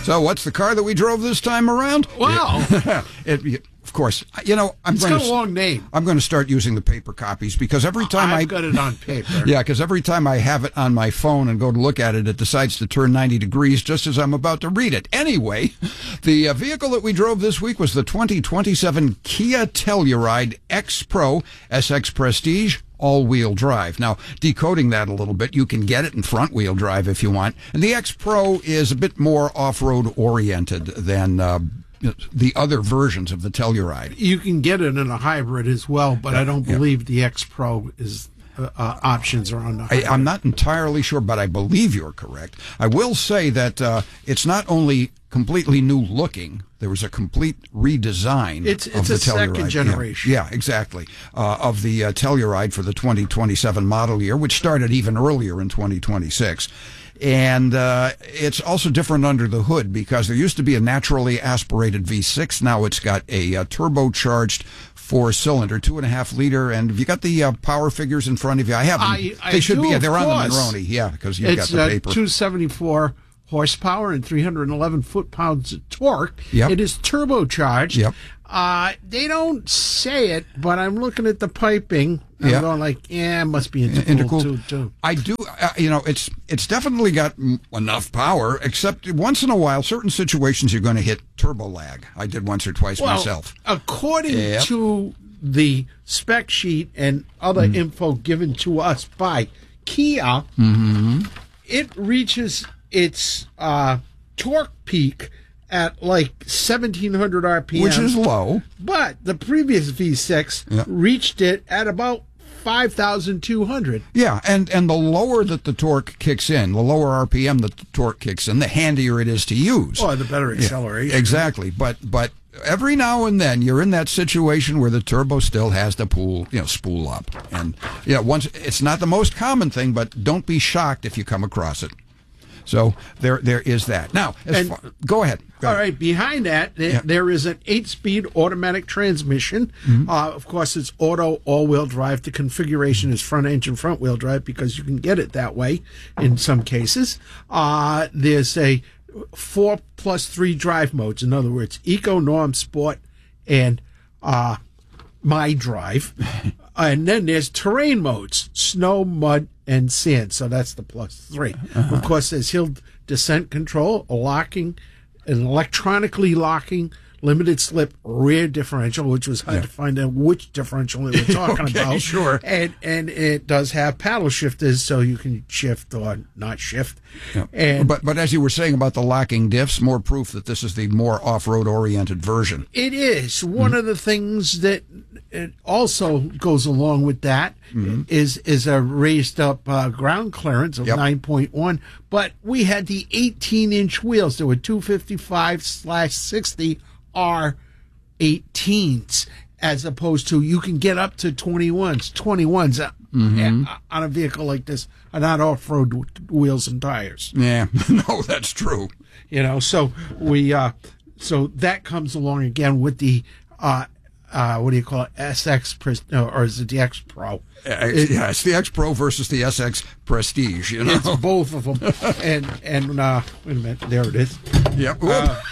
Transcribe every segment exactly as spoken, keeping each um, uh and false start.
So what's the car that we drove this time around? Wow. it, it, of course, you know, I'm it's going got to, a long name. I'm going to start using the paper copies because every time I've I got it on paper. Yeah, because every time I have it on my phone and go to look at it, it decides to turn ninety degrees just as I'm about to read it. Anyway, the uh, vehicle that we drove this week was the twenty twenty-seven Kia Telluride X Pro S X Prestige all-wheel drive. Now, decoding that a little bit, you can get it in front-wheel drive if you want. And the X Pro is a bit more off-road oriented than uh, the other versions of the Telluride. You can get it in a hybrid as well, but I don't Yeah. believe the X Pro is uh, uh, options are on the hybrid. I, I'm not entirely sure, but I believe you're correct. I will say that uh, it's not only completely new looking. There was a complete redesign It's- of it's the a Telluride. second generation. Yeah, yeah exactly. Uh, of the uh, Telluride for the twenty twenty-seven model year, which started even earlier in twenty twenty-six. And uh, it's also different under the hood because there used to be a naturally aspirated V six. Now it's got a, uh turbocharged four-cylinder, two and a half liter. And have you got the uh, power figures in front of you? I have them. I- I they should do, be. Yeah, of they're on the course. Monroney. Yeah, because you've It's got the uh, paper. two seventy-four horsepower and three hundred eleven foot-pounds of torque. Yep. It is turbocharged. Yep. Uh, they don't say it, but I'm looking at the piping. I'm Yeah. going like, yeah, it must be intercooled, Intercooled. too, too. I do, uh, you know, it's it's definitely got m- enough power, except once in a while, certain situations you're going to hit turbo lag. I did once or twice Well, myself. according Yep. to the spec sheet and other Mm. info given to us by Kia, Mm-hmm. it reaches its uh, torque peak at like seventeen hundred R P M. Which is low. But the previous V six Yeah. reached it at about five thousand two hundred. Yeah, and, and the lower that the torque kicks in, the lower R P M that the torque kicks in, the handier it is to use. Oh, the better acceleration. Yeah, exactly. But but every now and then you're in that situation where the turbo still has to pull, you know, spool up. And you know, once it's not the most common thing, but don't be shocked if you come across it. So there there is that. Now, as And- far, go ahead. Go All ahead. right, behind that, th- Yeah. there is an eight-speed automatic transmission. Mm-hmm. Uh, of course, it's auto all-wheel drive. The configuration is front-engine, front-wheel drive because you can get it that way in some cases. Uh, there's a four plus three drive modes. In other words, Eco, Norm, Sport, and uh, My Drive. And then there's terrain modes, snow, mud, and sand. So that's the plus three. Uh-huh. Of course, there's hill descent control, a locking, an electronically locking, limited slip rear differential, which was hard Yeah. to find out which differential we were talking Okay, about. sure. And and it does have paddle shifters, so you can shift or not shift. Yeah. And But but as you were saying about the locking diffs, more proof that this is the more off-road oriented version. it is one Mm-hmm. of the things that it also goes along with that is is a raised up uh, ground clearance of Yep. nine point one. But we had the eighteen inch wheels. There were two fifty-five slash sixty R eighteens, as opposed to you can get up to twenty-ones. twenty-ones uh, Mm-hmm. uh, on a vehicle like this are not off road w- wheels and tires. Yeah, no, that's true. You know, so we uh so that comes along again with the uh uh what do you call it, S X Pres- no, or is it the X Pro? Uh, yeah, it's the X Pro versus the S X Prestige, you know. It's both of them. and and uh wait a minute, there it is. Yeah. Uh,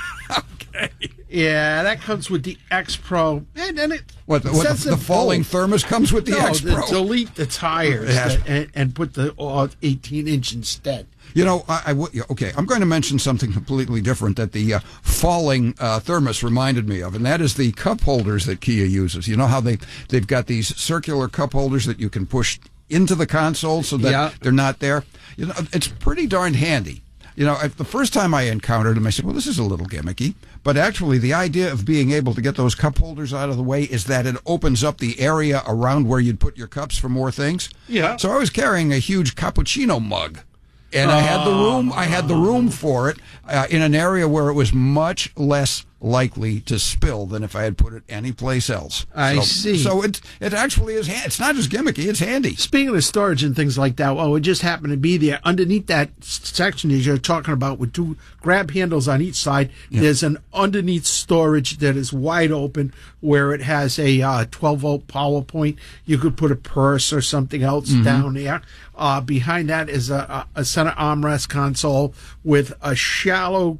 okay. Yeah, that comes with the X Pro, and then it What, the, what says the, the it falling both. thermos comes with the no, X the- Pro. delete the tires Yes. that- and, and put the uh, eighteen inch instead. You know, I, I w- yeah, okay, I'm going to mention something completely different that the uh, falling uh, thermos reminded me of, and that is the cup holders that Kia uses. You know how they, they've got these circular cup holders that you can push into the console so that Yeah. they're not there? You know, it's pretty darn handy. You know, I, the first time I encountered them, I said, well, this is a little gimmicky. But actually, the idea of being able to get those cup holders out of the way is that it opens up the area around where you'd put your cups for more things. Yeah. So I was carrying a huge cappuccino mug. And I had the room. I had the room for it uh, in an area where it was much less likely to spill than if I had put it anyplace else. I so, see. So it it actually is. Ha- it's not just gimmicky. It's handy. Speaking of storage and things like that, well, it just happened to be there underneath that s- section as you're talking about with two grab handles on each side. Yeah. There's an underneath storage that is wide open where it has a uh, twelve volt power point. You could put a purse or something else Mm-hmm. down there. Uh, behind that is a, a a center armrest console with a shallow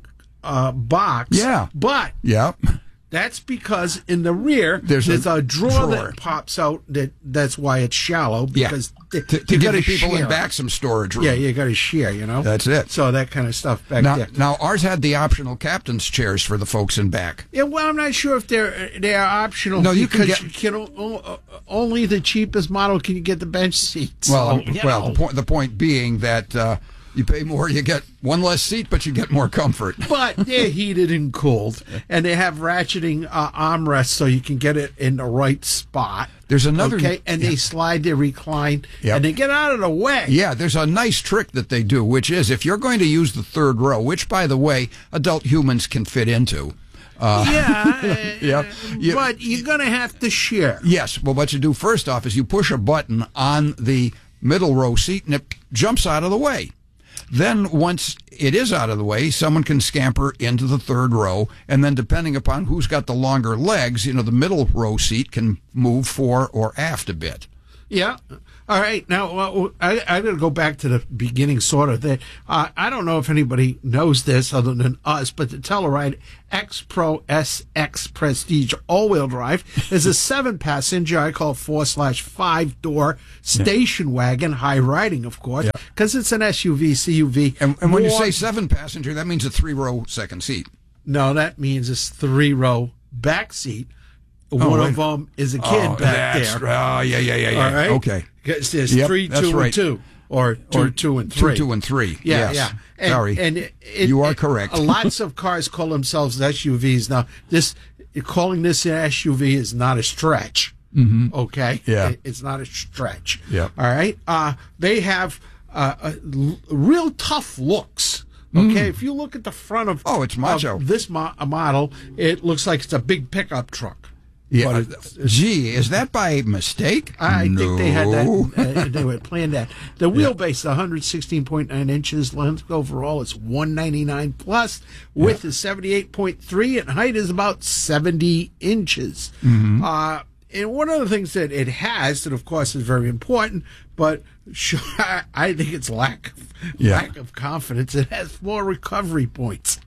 uh, box. Yeah. But Yep. that's because in the rear There's there's, a a, drawer, drawer. that pops out. That that's why it's shallow, Yeah. because To, th- to you give gotta the people in share. back some storage room. Yeah, you got to share. You know. That's it. So that kind of stuff back Now, there. now ours had the optional captain's chairs for the folks in back. Yeah, well, I'm not sure if they're they are optional. No, you can because get- you can o- o- only the cheapest model can you get the bench seats. Well, So, you well, know. the point the point being that uh, you pay more, you get one less seat, but you get more comfort. But they're heated and cooled, and they have ratcheting uh, armrests so you can get it in the right spot. There's another- okay, and they slide, they recline, Yep. and they get out of the way. Yeah, there's a nice trick that they do, which is if you're going to use the third row, which, by the way, adult humans can fit into. Uh, Yeah, Yeah. You- but you're gonna have to share. Yes. Well, what you do first off is you push a button on the middle row seat and it jumps out of the way. Then once it is out of the way, someone can scamper into the third row, and then depending upon who's got the longer legs, you know, the middle row seat can move fore or aft a bit. Yeah. All right. Now, uh, I, I got to go back to the beginning, sort of. That uh, I don't know if anybody knows this other than us, but the Telluride X Pro S X Prestige all-wheel drive is a seven-passenger, I call it four slash five-door station wagon, high riding, of course, because it's an S U V, C U V. And, and when you More- say seven passenger, that means a three row second seat. no, that means it's three-row back seat. One wait. of them is a kid Oh, back that's- there. Oh, yeah, yeah, yeah, yeah. All right. Okay. Because there's Yep, three, that's two, right. and two, or two, Or two, and two, three. two, and three. Yeah, Yes. yeah. And, Sorry. And it, it, You are it- correct. Lots of cars call themselves S U Vs now. This calling this an S U V is not a stretch. Mm-hmm. Okay. Yeah. It- it's not a stretch. Yep. All right. Uh, they have uh, uh, l- real tough looks. Okay. If you look at the front of Oh, it's macho. of this mo- model, it looks like it's a big pickup truck. Yeah. But it's- Gee, is that by mistake? I no. think they had that. Uh, they were planned that. The wheelbase is one hundred sixteen point nine inches. Length overall is one ninety-nine plus. Width is seventy-eight point three, and height is about seventy inches. Mm-hmm. Uh, and one of the things that it has, that of course is very important, but sure, I think it's lack of, Yeah. lack of confidence. It has four recovery points.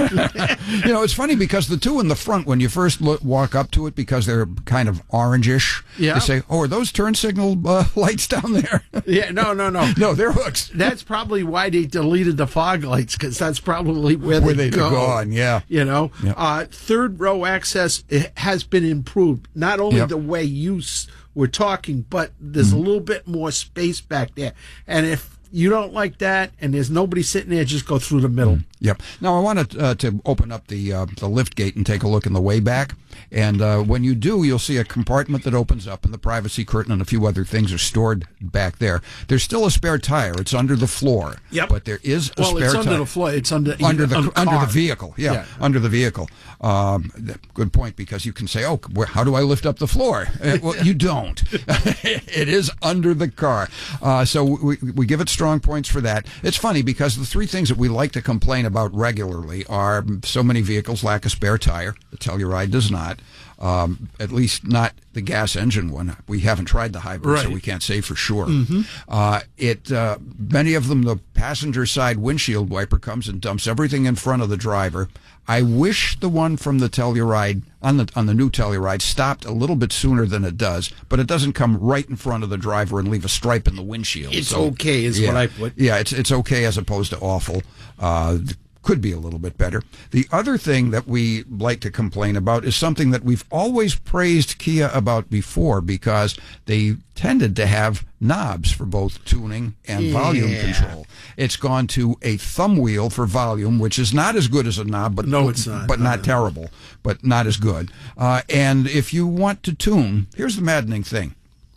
You know, it's funny because the two in the front, when you first look, walk up to it, because they're kind of orangish, Yeah. you say, "Oh, are those turn signal uh, lights down there?" Yeah, no, no, no. No, they're hooks. That's probably why they deleted the fog lights, because that's probably where, Where they they'd go. gone, yeah. You know, Yep. uh, third row access it has been improved. Not only Yep. the way you s- were talking, but there's Mm-hmm. a little bit more space back there. And if you don't like that, and there's nobody sitting there, just go through the middle. Yep. Now I wanted uh, to open up the uh, the lift gate and take a look in the way back. And uh, when you do, you'll see a compartment that opens up, and the privacy curtain and a few other things are stored back there. There's still a spare tire. It's under the floor. Yep. But there is a Well, spare it's under tire. the floor. It's under under the on under the car. vehicle, yeah, Yeah. under the vehicle. Um, th- good point, because you can say, "Oh, where, how do I lift up the floor?" Uh, well, you don't. It is under the car, uh, so we we give it strong points for that. It's funny because the three things that we like to complain about regularly are so many vehicles lack a spare tire. The Telluride does not. Um, at least not the gas engine one. We haven't tried the hybrid, so Right. we can't say for sure. Uh, it uh, many of them, the passenger side windshield wiper comes and dumps everything in front of the driver. I wish the one from the Telluride on the on the new Telluride stopped a little bit sooner than it does, but it doesn't come right in front of the driver and leave a stripe in the windshield. It's So, okay, is yeah, what I put. Yeah, it's it's okay as opposed to awful. Uh, could be a little bit better. The other thing that we like to complain about is something that we've always praised Kia about before, because they tended to have knobs for both tuning and volume Yeah. control. It's gone to a thumb wheel for volume, which is not as good as a knob, but No, it's not. but No, not no. terrible, but not as good. Uh, and if you want to tune, here's the maddening thing.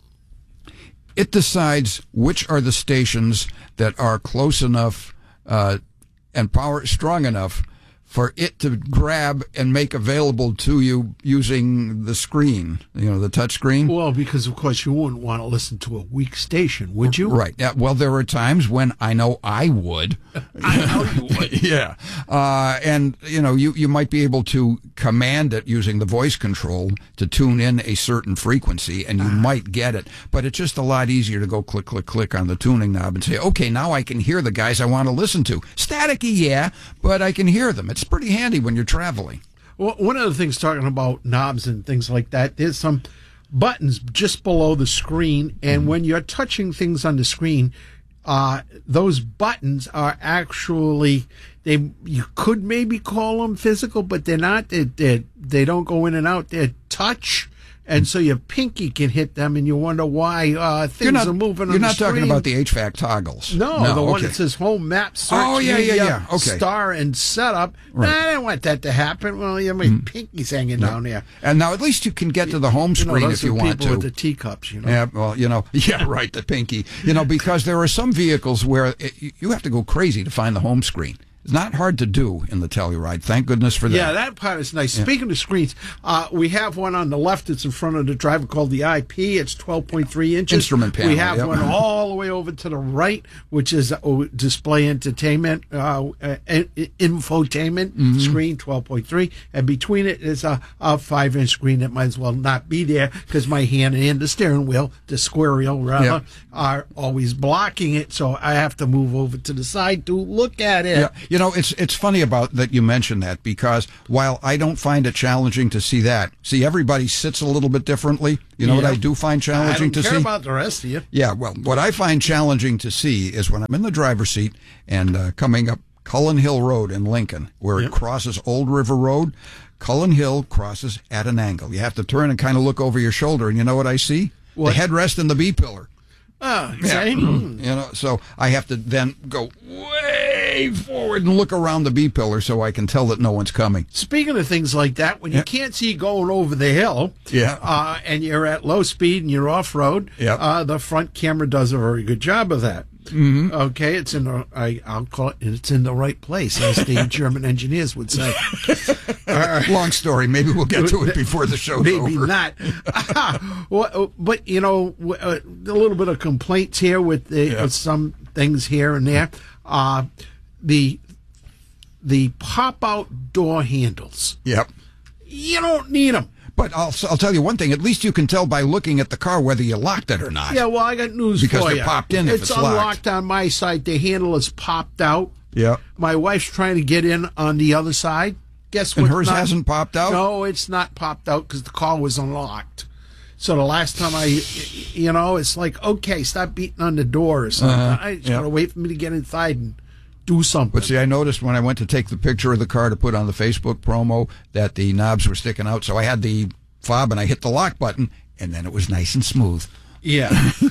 It decides which are the stations that are close enough uh, and power strong enough for it to grab and make available to you using the screen, you know, the touch screen. Well, because of course you wouldn't want to listen to a weak station, would you? Right. Yeah, well, there are times when I know I would. I know you would. Yeah. Uh, and, you know, you, you might be able to command it using the voice control to tune in a certain frequency, and you might get it. But it's just a lot easier to go click, click, click on the tuning knob and say, okay, now I can hear the guys I want to listen to. Staticky, yeah, but I can hear them. It's pretty handy when you're traveling. Well, one of the things talking about knobs and things like that, there's some buttons just below the screen, and mm-hmm. when you're touching things on the screen, uh, those buttons are actually, they you could maybe call them physical, but they're not. They they they don't go in and out. They're touch. And so your pinky can hit them, and you wonder why uh, things not, are moving on the You're not screen. talking about the H V A C toggles. No, no the okay. one that says home map, search, oh, yeah, media, yeah, yeah. Okay. star, and setup. Right. Nah, I don't want that to happen. Well, yeah, my mm. pinky's hanging no. down there. And now at least you can get to the home screen you know, if you want people to. with the teacups, you know. Yeah, well, you know, yeah, right, the pinky. You know, because there are some vehicles where it, you have to go crazy to find the home screen. It's not hard to do in the Telluride. Thank goodness for that. Yeah, that part is nice. Yeah. Speaking of screens, uh, we have one on the left that's in front of the driver called the I P. It's twelve point three inches. Instrument panel. We have yep. one all the way over to the right, which is uh, display entertainment, uh, uh, infotainment mm-hmm. screen, twelve point three. And between it is a, a five-inch screen that might as well not be there because my hand and the steering wheel, the square wheel rather, yep. are always blocking it. So I have to move over to the side to look at it. Yeah. You know, it's it's funny about that you mentioned that, because while I don't find it challenging to see that, see, everybody sits a little bit differently. You know yeah. what I do find challenging I don't to care see? about the rest of you. Yeah, well, what I find challenging to see is when I'm in the driver's seat and uh, coming up Cullen Hill Road in Lincoln, where yep. it crosses Old River Road. Cullen Hill crosses at an angle. You have to turn and kind of look over your shoulder, and you know what I see? What? The headrest and the B pillar. Oh, yeah. You know, so I have to then go way forward and look around the B pillar so I can tell that no one's coming. Speaking of things like that, when yeah. you can't see going over the hill, yeah, uh, and you're at low speed and you're off road, yeah. uh, the front camera does a very good job of that. Mm-hmm. Okay, it's in the I, I'll call it. It's in the right place, as the German engineers would say. Uh, Long story. Maybe we'll get to it before the show's maybe over. Maybe not. well, but you know, a little bit of complaints here with, the, yeah. with some things here and there. Uh, the the pop out door handles. Yep. You don't need them. But I'll I'll tell you one thing. At least you can tell by looking at the car whether you locked it or not. Yeah, well, I got news because for you. Because they're popped in if it's, it's unlocked locked. on my side. The handle is popped out. Yeah. My wife's trying to get in on the other side. Guess what? And hers not, hasn't popped out? No, it's not popped out because the car was unlocked. So the last time I, you know, it's like, okay, stop beating on the door or something. Uh-huh. I just yep. got to wait for me to get inside and do something. But see, I noticed when I went to take the picture of the car to put on the Facebook promo that the knobs were sticking out. So I had the fob and I hit the lock button, and then it was nice and smooth. Yeah.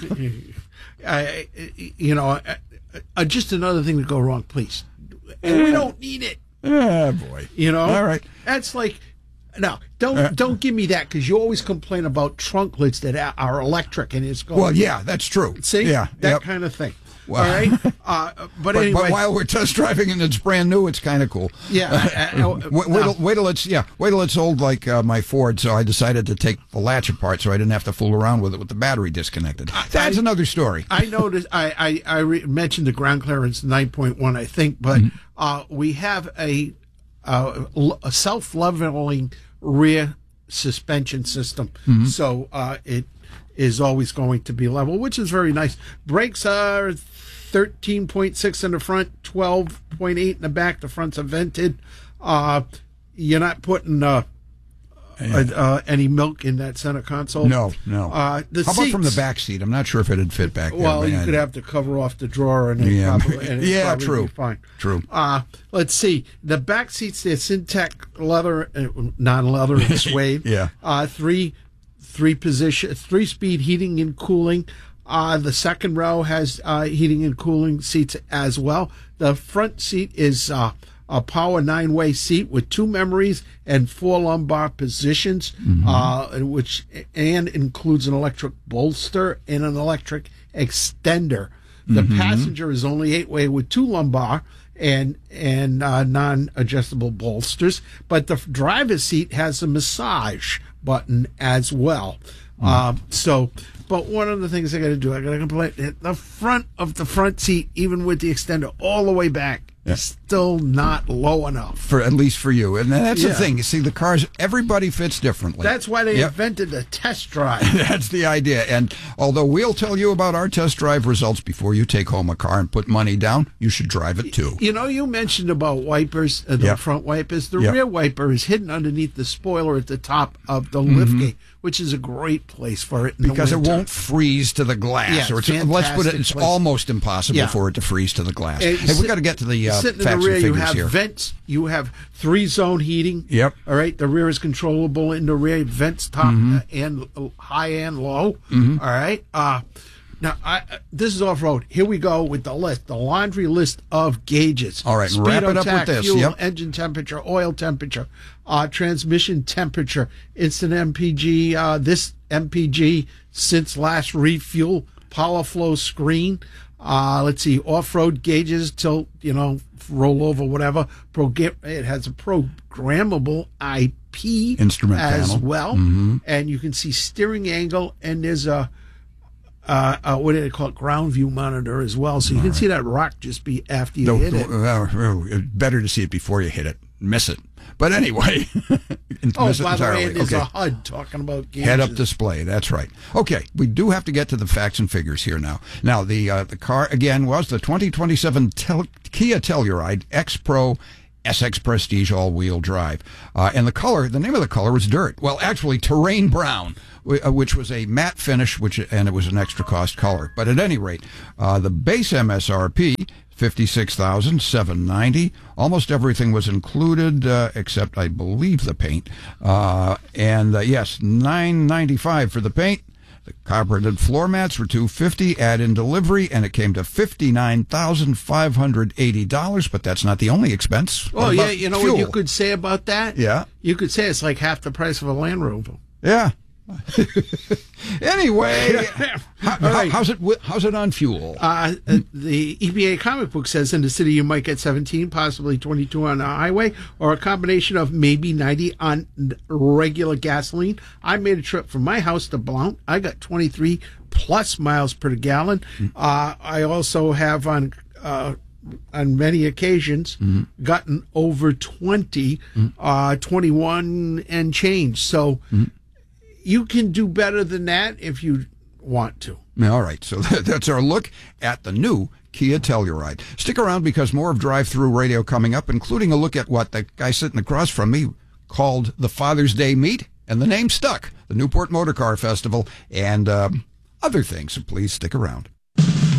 I, you know, uh, just another thing to go wrong, please. And we don't need it. Ah, boy. You know? All right. That's like, no, don't uh, don't give me that, because you always complain about trunk lids that are electric and it's going. Well, yeah, that's true. See? Yeah. That yep. kind of thing. Well, all right. Uh, but, but anyway, but while we're test driving and it's brand new, it's kind of cool. Yeah. Uh, uh, wait, wait, till, wait till it's yeah. Wait till it's old like uh, my Ford. So I decided to take the latch apart so I didn't have to fool around with it with the battery disconnected. That's I, another story. I noticed. I I, I re- mentioned the ground clearance nine point one, I think, but mm-hmm. uh, we have a, uh, a self leveling rear suspension system, mm-hmm. so uh, it is always going to be level, which is very nice. Brakes are thirteen point six in the front, twelve point eight in the back. The fronts are vented. Uh, you're not putting uh, yeah. uh, uh, any milk in that center console. No, no. Uh, the How seats, about from the back seat? I'm not sure if it'd fit back there. Well, you I, could have to cover off the drawer and, yeah, probably, and yeah, probably true, be fine. True. Uh, let's see. The back seats, they're Syntec leather, uh, non-leather and suede. yeah. Uh, three, three position, three speed heating and cooling. Uh, the second row has uh, heating and cooling seats as well. The front seat is uh, a power nine-way seat with two memories and four lumbar positions, mm-hmm. uh, which and includes an electric bolster and an electric extender. The mm-hmm. passenger is only eight-way with two lumbar and and uh, non-adjustable bolsters, but the driver's seat has a massage button as well. Mm-hmm. Uh, so. But one of the things I got to do, I got to complete the front of the front seat, even with the extender, all the way back, Yeah. is still not low enough. For at least for you. And that's Yeah. the thing. You see, the cars, everybody fits differently. That's why they Yep. invented a test drive. That's the idea. And although we'll tell you about our test drive results before you take home a car and put money down, you should drive it too. You know, you mentioned about wipers, uh, the Yep. front wipers. The Yep. rear wiper is hidden underneath the spoiler at the top of the liftgate, which is a great place for it in Because the it winter. won't freeze to the glass. Yeah, or it's, let's put it, fantastic it's place. almost impossible Yeah. for it to freeze to the glass. Uh, hey, sit- we got to get to the uh, Sitting in facts the rear, and you figures have here. vents. You have three zone heating. Yep. All right. The rear is controllable in the rear. Vents top Mm-hmm. uh, and uh, high and low. All right. Uh, now, I, uh, this is off road. Here we go with the list, the laundry list of gauges. All right, wrap it up Speedo, with this. Fuel, Yep. engine temperature, oil temperature, uh, transmission temperature, instant M P G. Uh, this M P G since last refuel, power flow screen. Uh, let's see, off-road gauges till, you know, roll over, whatever. Program- it has a programmable I P Instrument as panel. well. Mm-hmm. And you can see steering angle, and there's a, uh, uh, what do they call it, ground view monitor as well. So you can see that rock just be after you No, hit it. uh, uh, better to see it before you hit it. Miss it. But anyway, Oh, miss it by the way, entirely. there's Okay. a H U D talking about gauges. Head-up display. That's right. Okay, we do have to get to the facts and figures here now. Now, the uh, the car again was the twenty twenty-seven tel- Kia Telluride X Pro S X Prestige all-wheel drive, uh, and the color. The name of the color was dirt. Well, actually, terrain brown, wh- uh, which was a matte finish, which and it was an extra cost color. But at any rate, uh, the base M S R P. fifty-six thousand seven hundred ninety dollars. Almost everything was included, uh, except I believe the paint. Uh, and uh, yes, nine hundred ninety-five dollars for the paint. The carpeted floor mats were two hundred fifty dollars. Add in delivery, and it came to fifty-nine thousand five hundred eighty dollars. But that's not the only expense. Oh, What yeah, about you know fuel? what you could say about that? Yeah. You could say it's like half the price of a Land Rover. Yeah. Anyway, how, All right. how's it? wi- How's it on fuel? Uh, uh, the E P A comic book says in the city you might get seventeen, possibly twenty-two on the highway, or a combination of maybe ninety on regular gasoline. I made a trip from my house to Blount. I got twenty-three plus miles per gallon. Uh, I also have on uh, on many occasions Mm-hmm. gotten over twenty, uh, twenty-one and change. So you can do better than that if you want to. All right, so that's our look at the new Kia Telluride. Stick around because more of Drive Through Radio coming up, including a look at what the guy sitting across from me called the Father's Day Meet, and the name stuck, the Newport Motor Car Festival, and um, other things. So please stick around.